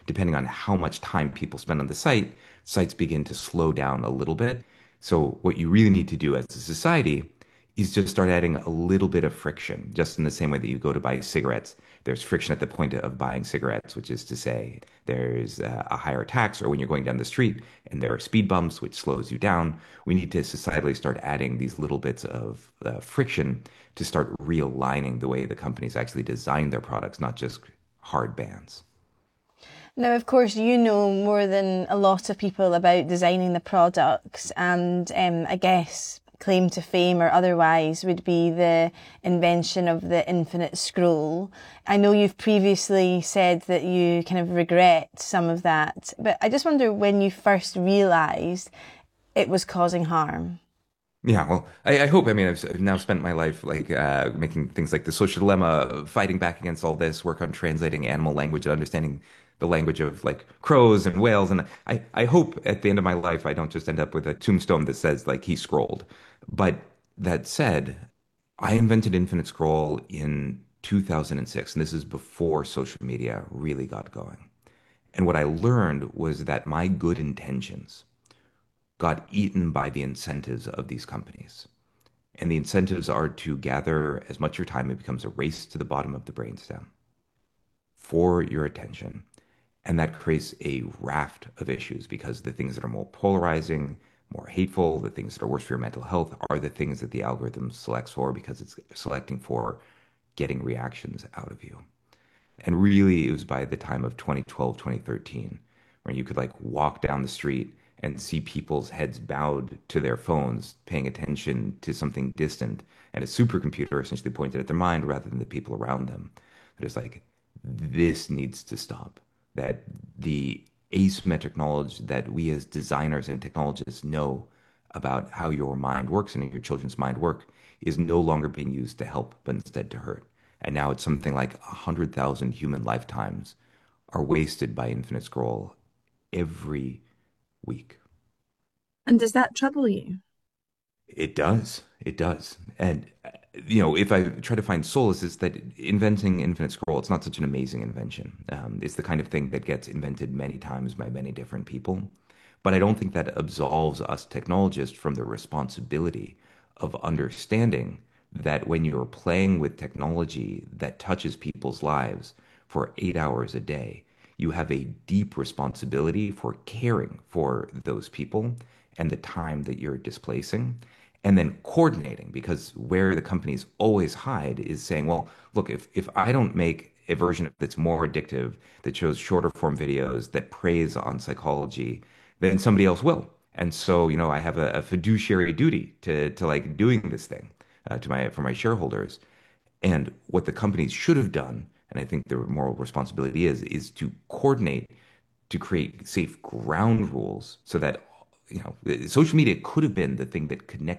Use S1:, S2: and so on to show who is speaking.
S1: depending on how much time people spend on the site, sites begin to slow down a little bit. So what you really need to do as a society is just start adding a little bit of friction, just in the same way that you go to buy cigarettes. There's friction at the point of buying cigarettes, which is to say there's a higher tax, or when you're going down the street and there are speed bumps, which slows you down. We need to societally start adding these little bits of friction to start realigning the way the companies actually design their products, not just hard bans.
S2: Now, of course, you know more than a lot of people about designing the products, and I guess claim to fame or otherwise would be the invention of the infinite scroll. I know you've previously said that you kind of regret some of that, but I just wonder when you first realised it was causing harm.
S1: Yeah, well, I hope. I mean, I've now spent my life like making things like the social dilemma, fighting back against all this, work on translating animal language and understanding the language of like crows and whales. And I hope at the end of my life, I don't just end up with a tombstone that says like he scrolled. But that said, I invented Infinite Scroll in 2006, and this is before social media really got going. And what I learned was that my good intentions got eaten by the incentives of these companies. And the incentives are to gather as much of your time, it becomes a race to the bottom of the brainstem for your attention. And that creates a raft of issues because the things that are more polarizing, more hateful, the things that are worse for your mental health are the things that the algorithm selects for because it's selecting for getting reactions out of you. And really, it was by the time of 2012, 2013, when you could like walk down the street and see people's heads bowed to their phones, paying attention to something distant, and a supercomputer essentially pointed at their mind rather than the people around them. That it's like, this needs to stop. That the asymmetric knowledge that we as designers and technologists know about how your mind works and your children's mind work is no longer being used to help, but instead to hurt. And now it's something like 100,000 human lifetimes are wasted by Infinite Scroll every week.
S3: And does that trouble you?
S1: It does. It does. And, if I try to find solace, is that inventing Infinite Scroll, it's not such an amazing invention. It's the kind of thing that gets invented many times by many different people. But I don't think that absolves us technologists from the responsibility of understanding that when you're playing with technology that touches people's lives for 8 hours a day, you have a deep responsibility for caring for those people and the time that you're displacing. And then coordinating, because where the companies always hide is saying, well, look, if I don't make a version that's more addictive, that shows shorter form videos, that preys on psychology, then somebody else will. And so, I have a fiduciary duty to like doing this thing to my for my shareholders. And what the companies should have done, and I think their moral responsibility is to coordinate to create safe ground rules so that social media could have been the thing that connected